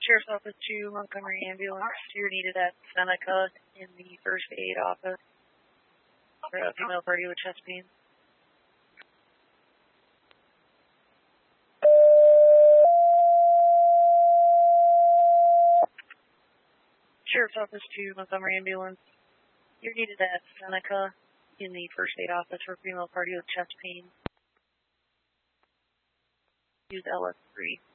Sheriff's Office to Montgomery Ambulance. You're needed at Seneca in the first aid office for a female party with chest pain. Sheriff's Office to Montgomery Ambulance. You're needed at Seneca in the first aid office for a female party with chest pain. Use LS3.